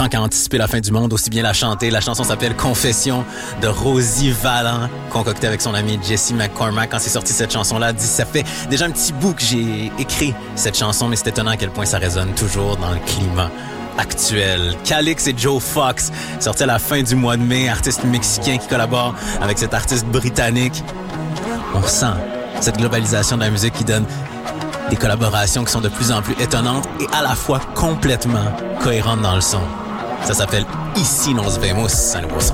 tant qu'à anticiper la fin du monde, aussi bien la chanter. La chanson s'appelle Confession de Rosie Vallant, concoctée avec son ami Jesse McCormack. Quand c'est sorti cette chanson-là, dit ça fait déjà un petit bout que j'ai écrit cette chanson, mais c'est étonnant à quel point ça résonne toujours dans le climat actuel. Calix et Joe Fox, sorti à la fin du mois de mai, artiste mexicain qui collabore avec cet artiste britannique. On sent cette globalisation de la musique qui donne des collaborations qui sont de plus en plus étonnantes et à la fois complètement cohérentes dans le son. Ça s'appelle Ici Nos Vemos, un nouveau son.